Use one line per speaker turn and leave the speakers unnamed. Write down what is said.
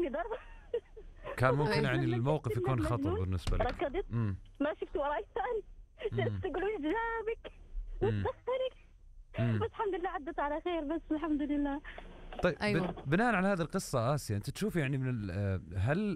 ضرب.
كان ممكن يعني الموقف يكون خطر بالنسبة لك.
ركضت ما شفت وراي ثاني، جلست تقول وش جابك وتدخلك، بس الحمد لله عدت على خير، بس الحمد لله.
طيب أيوة. بناء على هذه القصة آسيا، أنت تشوف يعني من هل